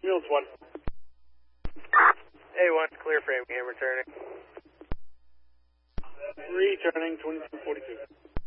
Mills 1. A1, clear frame game returning. Returning 2242.